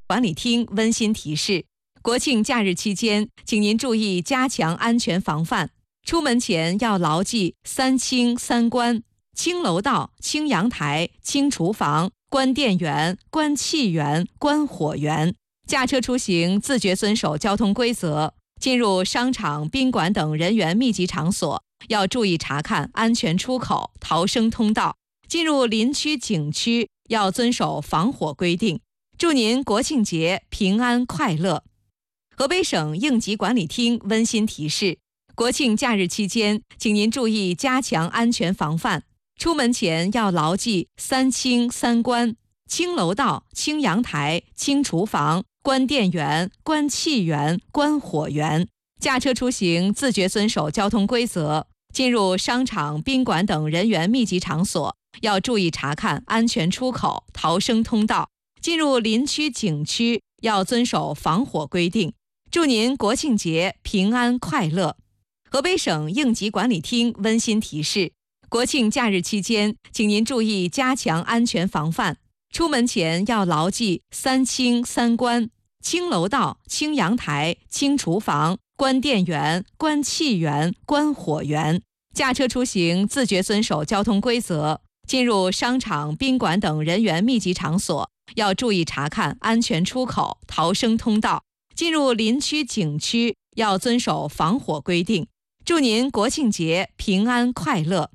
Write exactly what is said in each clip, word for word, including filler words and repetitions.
管理厅温馨提示：国庆假日期间，请您注意加强安全防范。出门前要牢记三清三关：清楼道、清阳台、清厨房，关电源、关气源、关火源。驾车出行自觉遵守交通规则。进入商场、宾馆等人员密集场所，要注意查看安全出口、逃生通道。进入林区、景区要遵守防火规定。祝您国庆节平安快乐。河北省应急管理厅温馨提示：国庆假日期间，请您注意加强安全防范。出门前要牢记三清三关：清楼道、清阳台、清厨房，关电源、关气源、关火源。驾车出行自觉遵守交通规则。进入商场、宾馆等人员密集场所，要注意查看安全出口、逃生通道。进入林区、景区要遵守防火规定。祝您国庆节平安快乐。河北省应急管理厅温馨提示：国庆假日期间，请您注意加强安全防范。出门前要牢记三清三关：清楼道、清阳台、清厨房，关电源、关气源、关火源。驾车出行自觉遵守交通规则。进入商场、宾馆等人员密集场所，要注意查看安全出口、逃生通道。进入林区、景区要遵守防火规定。祝您国庆节平安快乐。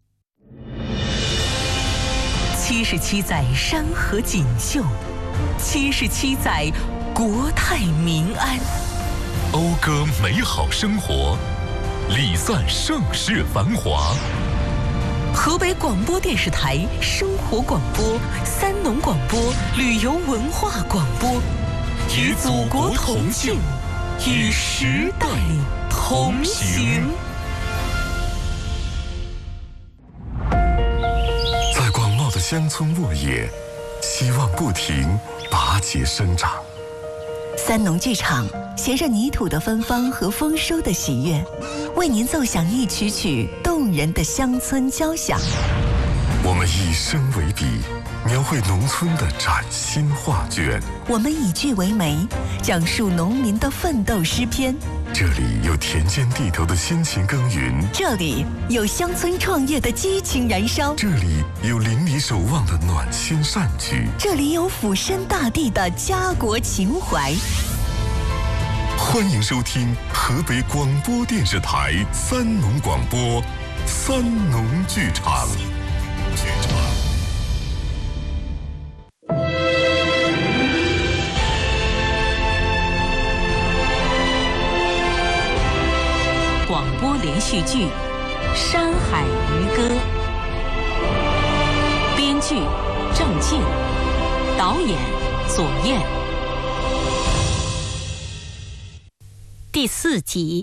七十七载山河锦绣，七十七载国泰民安。 讴歌美好生活，礼赞盛世繁华。 河北广播电视台生活广播、三农广播、旅游文化广播，与祖国同庆，与时代同行。 在广袤的乡村沃野，希望不停拔节生长。 三农剧场携着泥土的芬芳和丰收的喜悦，为您奏响一曲曲动人的乡村交响。 我们以声为笔，描绘农村的崭新画卷。 我们以句为媒，讲述农民的奋斗诗篇。 这里有田间地头的辛勤耕耘， 这里有乡村创业的激情燃烧， 这里有邻里守望的暖心善举， 这里有俯身大地的家国情怀。 欢迎收听河北广播电视台三农广播三农剧场。剧场。 广播连续剧《山海渔歌》，编剧郑静，导演左燕。第四集。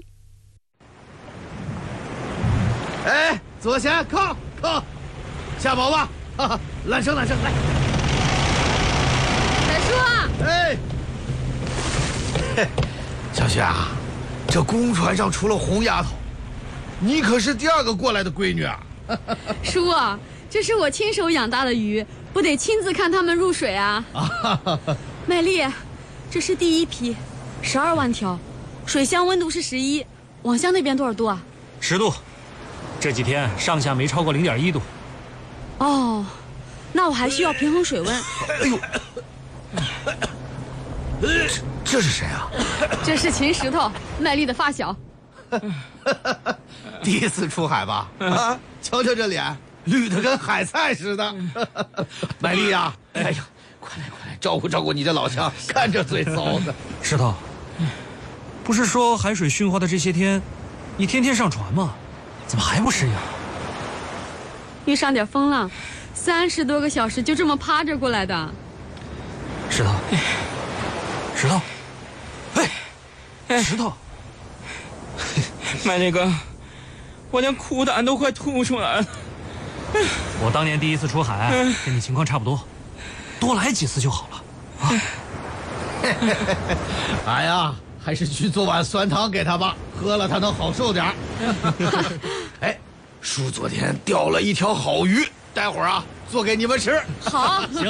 哎，左前靠靠，下锚吧！哈哈，缆绳缆绳来。 海叔啊！ 哎，嘿，小雪啊，这公船上除了红丫头，你可是第二个过来的闺女啊！ 叔啊，这是我亲手养大的鱼，不得亲自看它们入水啊！美丽，这是第一批，十二万条。水箱温度是十一，网箱那边多少度啊？ 十度，这几天上下没超过零点一度。 哦，那我还需要平衡水温。 哎呦，这这是谁啊？ 这是秦石头，麦丽的发小。 第一次出海吧？啊，瞧瞧这脸，绿的跟海菜似的。麦丽呀，哎呀，快来快来，照顾照顾你这老乡，看着最糟的。 石头。不是说海水驯化的这些天，你天天上船吗？怎么还不适应？ 遇上点风浪，三十多个小时就这么趴着过来的。 石头，石头，哎，石头， 麦那个，我连苦胆都快吐出来了。 我当年第一次出海，跟你情况差不多，多来几次就好了。啊， 哎呀。还是去做碗酸汤给他吧，喝了他能好受点儿。哎，叔昨天钓了一条好鱼，待会儿啊做给你们吃。 好。 行。